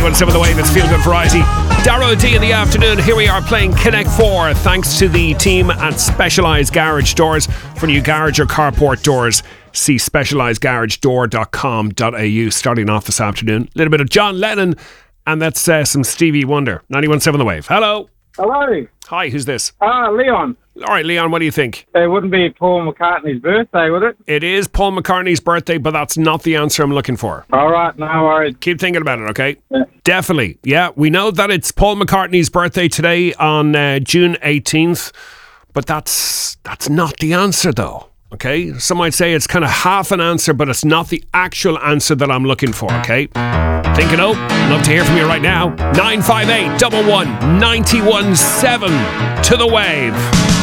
91.7 The Wave, it's Feel Good Variety. Darrow D in the afternoon. Here we are playing Connect 4 thanks to the team at Specialized Garage Doors. For new garage or carport doors, see specializedgaragedoor.com.au. Starting off this afternoon, a little bit of John Lennon, and that's some Stevie Wonder. 91.7 The Wave. Hello. Hello. Hi, who's this? Leon. All right, Leon, what do you think? It wouldn't be Paul McCartney's birthday, would it? It is Paul McCartney's birthday, but that's not the answer I'm looking for. All right, no worries. Keep thinking about it, okay? Yeah. Definitely. Yeah, we know that it's Paul McCartney's birthday today on June 18th, but that's not the answer, though. Okay? Some might say it's kind of half an answer, but it's not the actual answer that I'm looking for, okay? Think it out. Love to hear from you right now. 958 11 917 to The Wave.